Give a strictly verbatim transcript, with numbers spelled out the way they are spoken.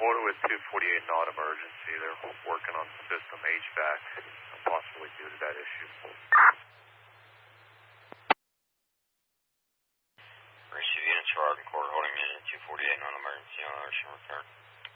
Quarter with two forty-eight non-emergency. They're working on system H V A C, possibly due to that issue. Receive units for Arden Court holding unit two forty-eight non-emergency on ocean return.